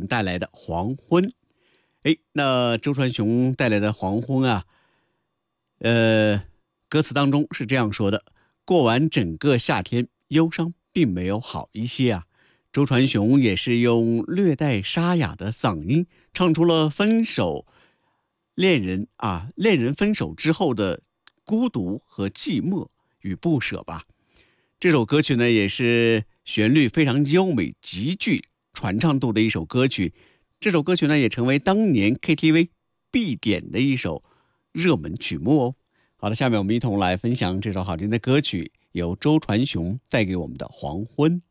带来的《黄昏》。那周传雄带来的《黄昏》啊，歌词当中是这样说的：过完整个夏天，忧伤并没有好一些啊。周传雄也是用略带沙哑的嗓音，唱出了恋人分手之后的孤独和寂寞与不舍吧。这首歌曲呢，也是旋律非常优美、极具传唱度的一首歌曲。这首歌曲呢，也成为当年 KTV 必点的一首热门曲目哦。好的，下面我们一同来分享这首好听的歌曲，由周传雄带给我们的《黄昏》。